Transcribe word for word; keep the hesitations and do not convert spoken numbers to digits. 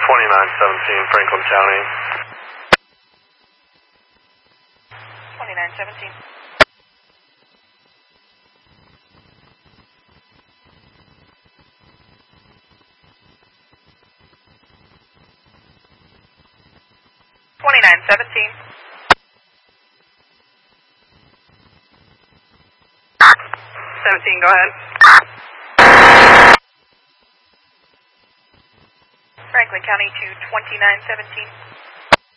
twenty-nine seventeen, Franklin County. twenty-nine seventeen. twenty-nine seventeen. seventeen, go ahead. Franklin County to twenty-nine seventeen.